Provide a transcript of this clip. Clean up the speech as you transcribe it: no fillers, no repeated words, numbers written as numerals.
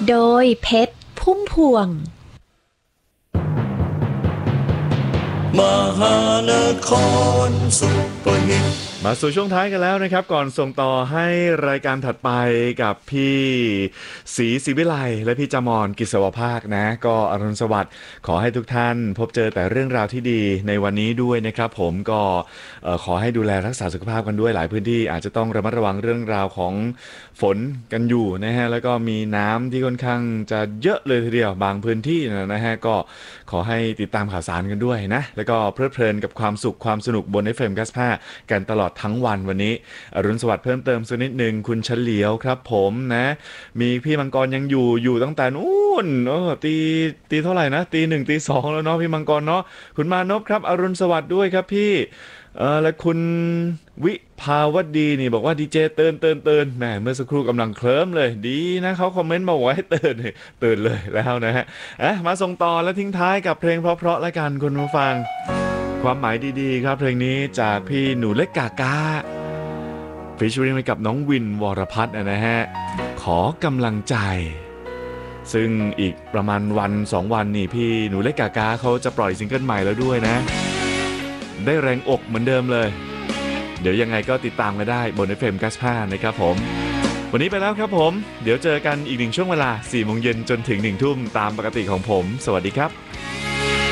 โดยเพชรพุ่มพวงมหานครสุปหิตมาสู่ช่วงท้ายกันแล้วนะครับก่อนส่งต่อให้รายการถัดไปกับพี่ศรีศิวิไลและพี่จามอนกิษวภาคนะก็อรุณสวัสดิ์ขอให้ทุกท่านพบเจอแต่เรื่องราวที่ดีในวันนี้ด้วยนะครับผมก็ขอให้ดูแลรักษาสุขภาพกันด้วยหลายพื้นที่อาจจะต้องระมัดระวังเรื่องราวของฝนกันอยู่นะฮะแล้วก็มีน้ำที่ค่อนข้างจะเยอะเลยทีเดียวบางพื้นที่นะฮะก็ขอให้ติดตามข่าวสารกันด้วยนะแล้วก็เพลิดเพลินกับความสุขความสนุกบน FM 95กันตลอดทั้งวันวันนี้อรุณสวัสดิ์เพิ่มเติมสักนิดหนึ่งคุณเฉลียวครับผมนะมีพี่มังกรยังอยู่ตั้งแต่นู้นตีเท่าไหร่นะตีหนึ่งตีสองแล้วเนาะพี่มังกรเนาะคุณมานพครับอรุณสวัสดิ์ด้วยครับพี่และคุณวิภาวดีนี่บอกว่าดีเจเตือนแหมเมื่อสักครู่กำลังเคลิ้มเลยดีนะเขาคอมเมนต์มาบอกให้ตื่นเลยแล้วนะฮะมาส่งต่อและทิ้งท้ายกับเพลงเพราะๆและกันคุณผู้ฟังความหมายดีๆครับเพลงนี้จากพี่หนูเล็กกากาฟีเจอริ่งไปกับน้องวินวรพัฒน์นะฮะขอกำลังใจซึ่งอีกประมาณวัน2วันนี่พี่หนูเล็กกากาเขาจะปล่อยซิงเกิลใหม่แล้วด้วยนะได้แรงอกเหมือนเดิมเลยเดี๋ยวยังไงก็ติดตามกันได้บน FM 95นะครับผมวันนี้ไปแล้วครับผมเดี๋ยวเจอกันอีกหนึ่งช่วงเวลา 4 โมงเย็นจนถึง 1 ทุ่มตามปกติของผมสวัสดีครับ